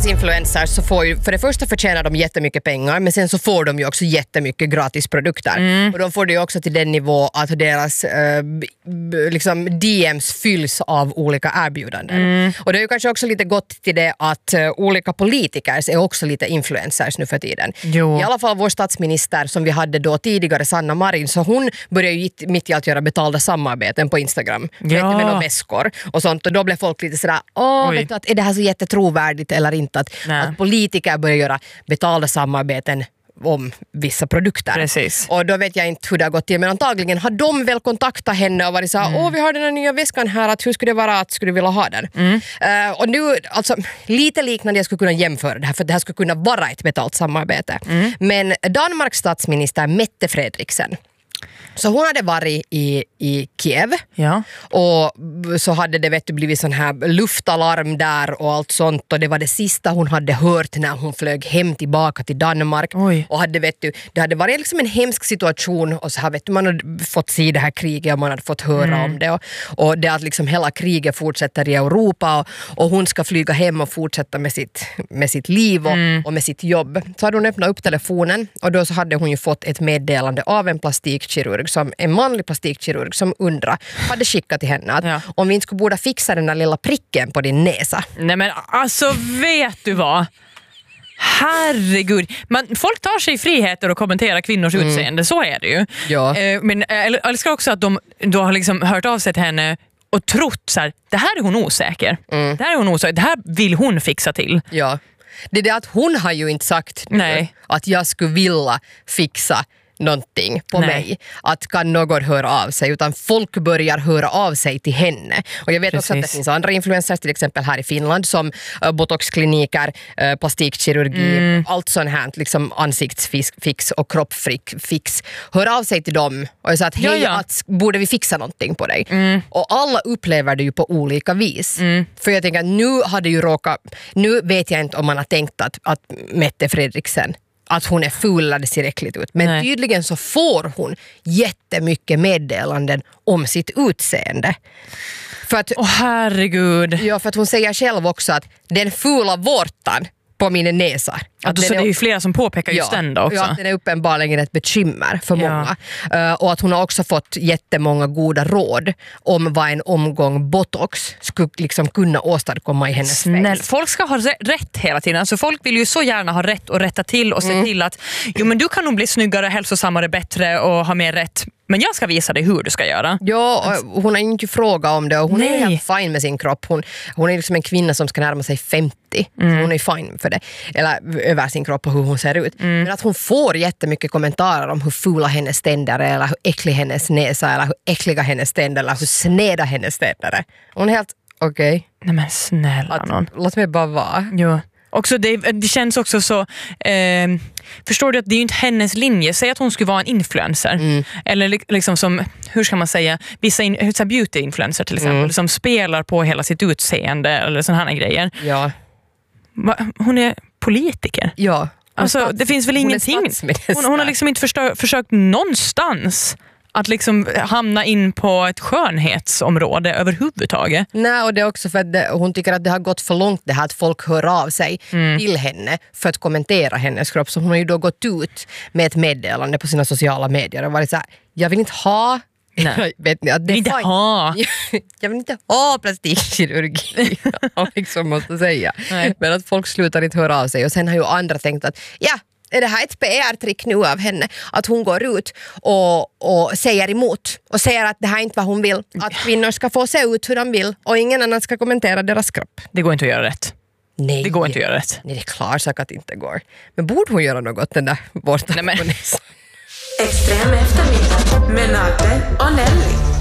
dagens influencers så får ju, för det första förtjänar de jättemycket pengar, men sen så får de ju också jättemycket gratis produkter. Och de får det ju också till den nivå att deras liksom DMs fylls av olika erbjudanden. Och det är ju kanske också lite gott till det att olika politiker är också lite influencers nu för tiden. Jo. I alla fall vår statsminister som vi hade då tidigare, Sanna Marin, så hon började ju mitt i allt göra betalda samarbeten på Instagram. Med några väskor och sånt. Och då blev folk lite sådär, vet du, att är det här så jättetrovärdigt eller inte? Att politiker börjar göra betalda samarbeten om vissa produkter. Precis. Och då vet jag inte hur det har gått till, men antagligen har de väl kontaktat henne och varit så vi har den här nya väskan här, att hur skulle det vara att skulle du vilja ha den? Och nu, alltså lite liknande, jag skulle kunna jämföra det här, för det här skulle kunna vara ett betalt samarbete. Men Danmarks statsminister Mette Frederiksen, så hon hade varit i Kiev och så hade det blivit sån här luftalarm där och allt sånt, och det var det sista hon hade hört när hon flög hem tillbaka till Danmark. Och hade det hade varit liksom en hemsk situation, och så här man hade fått se det här kriget och man hade fått höra om det och det att liksom hela kriget fortsätter i Europa och hon ska flyga hem och fortsätta med sitt liv och med sitt jobb. Så hade hon öppnat upp telefonen och då så hade hon ju fått ett meddelande av en plastikkirurg, som en manlig plastikkirurg som hade skickat till henne att om vi inte skulle borde fixa den där lilla pricken på din näsa. Nej men alltså, vet du vad? Herregud. Folk tar sig friheter och kommenterar kvinnors utseende, så är det ju. Ja. Men jag älskar också att de då har liksom hört av sig till henne och trott så här, det här är hon osäker. Det här är hon osäker. Det här vill hon fixa till. Ja. Det är det att hon har ju inte sagt att jag skulle vilja fixa någonting på mig, att kan någon höra av sig, utan folk börjar höra av sig till henne. Och jag vet också att det finns andra influencers, till exempel här i Finland, som botoxkliniker, plastikkirurgi, allt sånt här, liksom ansiktsfix och kroppfix, hör av sig till dem och säger att hej, att borde vi fixa någonting på dig? Och alla upplever det ju på olika vis. För jag tänker att nu vet jag inte om man har tänkt att Mette Frederiksen, att hon är ful eller det ser äckligt ut. Men tydligen så får hon jättemycket meddelanden om sitt utseende. För att, herregud. Ja, för att hon säger själv också att den fula vårtan på min näsa. Så det är ju flera som påpekar just den då också. Ja, att den är uppenbarligen ett bekymmer för många. Och att hon har också fått jättemånga goda råd om vad en omgång botox skulle liksom kunna åstadkomma i hennes face. Folk ska ha rätt hela tiden. Alltså folk vill ju så gärna ha rätt och rätta till och se till att men du kan nog bli snyggare, hälsosammare, bättre och ha mer rätt. Men jag ska visa dig hur du ska göra. Ja, hon har inte frågat om det och hon är helt fine med sin kropp. Hon är liksom en kvinna som ska närma sig 50. Hon är fine för det. Eller över sin kropp och hur hon ser ut. Men att hon får jättemycket kommentarer om hur fula hennes tänder är, eller hur äcklig hennes näsa, eller hur äckliga hennes tänder, eller hur sneda hennes tänder är. Hon är helt okej. Nej men snälla någon. Låt mig bara vara. Jo. Också det känns också så förstår du att det är ju inte hennes linje. Säg att hon skulle vara en influencer eller liksom som, hur ska man säga, vissa beauty-influencer till exempel som spelar på hela sitt utseende eller såna här grejer. Ja. Hon är politiker. Ja. Alltså det finns väl ingenting. Hon har liksom inte försökt någonstans att liksom hamna in på ett skönhetsområde överhuvudtaget. Nej, och det är också för att hon tycker att det har gått för långt det här att folk hör av sig till henne för att kommentera hennes kropp. Så hon har ju då gått ut med ett meddelande på sina sociala medier och varit så här, jag vill inte ha vet ni, att det jag vill inte ha plastikkirurgi om liksom måste säga. Men att folk slutar inte höra av sig. Och sen har ju andra tänkt att är det här ett PR-trick nu av henne? Att hon går ut och säger emot. Och säger att det här är inte vad hon vill. Att kvinnor ska få se ut hur de vill. Och ingen annan ska kommentera deras kropp. Det går inte att göra rätt. Nej. Det går inte att göra rätt. Nej, det är klart så att det inte går. Men borde hon göra något den där borta? Extrem eftermiddag med Nate och Nelly.